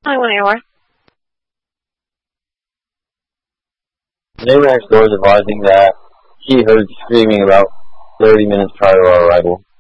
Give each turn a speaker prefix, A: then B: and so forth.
A: I want to hear more.
B: The neighbor next door is advising that he heard screaming about 30 minutes prior to our arrival.